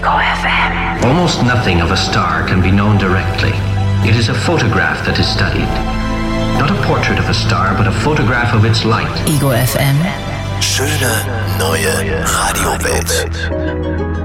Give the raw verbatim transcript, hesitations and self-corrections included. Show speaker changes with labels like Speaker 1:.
Speaker 1: Ego F M.
Speaker 2: Almost nothing of a star can be known directly. It is a photograph that is studied. Not a portrait of a star, but a photograph of its light.
Speaker 1: Ego F M.
Speaker 3: Schöne neue Radiowelt.